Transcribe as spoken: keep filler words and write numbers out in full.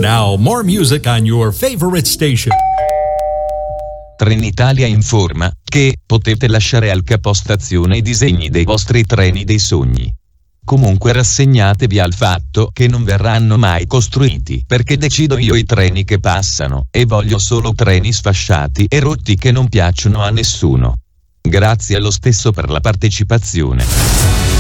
Now, more music on your favorite station. Trenitalia informa che potete lasciare al capostazione i disegni dei vostri treni dei sogni. Comunque rassegnatevi al fatto che non verranno mai costruiti, perché decido io i treni che passano, e voglio solo treni sfasciati e rotti che non piacciono a nessuno. Grazie lo stesso per la partecipazione.